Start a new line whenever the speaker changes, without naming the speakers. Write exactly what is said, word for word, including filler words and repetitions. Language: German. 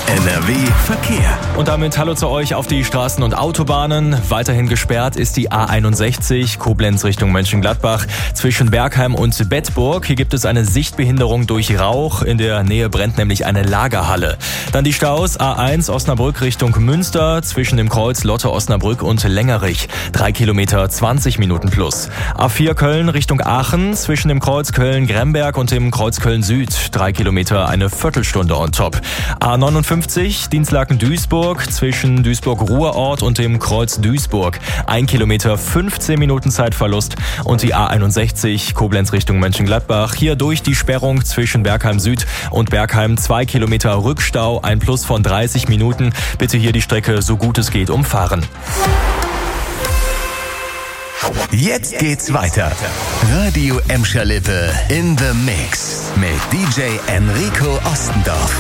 N R W Verkehr.
Und damit hallo zu euch auf die Straßen und Autobahnen. Weiterhin gesperrt ist die A einundsechzig, Koblenz Richtung Mönchengladbach, zwischen Bergheim und Bedburg. Hier gibt es eine Sichtbehinderung durch Rauch. In der Nähe brennt nämlich eine Lagerhalle. Dann die Staus A eins Osnabrück Richtung Münster, zwischen dem Kreuz Lotte-Osnabrück und Längerich. Drei Kilometer, zwanzig Minuten plus. A vier Köln Richtung Aachen, zwischen dem Kreuz Köln-Gremberg und dem Kreuz Köln-Süd. Drei Kilometer, eine Viertelstunde on top. A neunundfünfzig Dienstlaken-Duisburg, zwischen Duisburg-Ruhrort und dem Kreuz Duisburg. Ein Kilometer, fünfzehn Minuten Zeitverlust. Und die A einundsechzig Koblenz Richtung Mönchengladbach. Hier durch die Sperrung zwischen Bergheim Süd und Bergheim zwei Kilometer Rückstau, ein Plus von dreißig Minuten. Bitte hier die Strecke so gut es geht umfahren.
Jetzt geht's weiter. Radio Emscher-Lippe in the Mix mit D J Enrico Ostendorf.